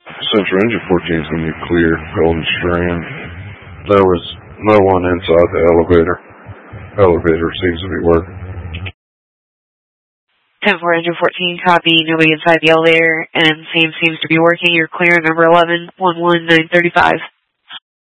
Central Engine 14 is going to be clear, Golden Strand. There was no one inside the elevator. Elevator seems to be working. 10-4 Engine 14, copy. Nobody inside the elevator, and same seems to be working. You're clear, number 11, 11935.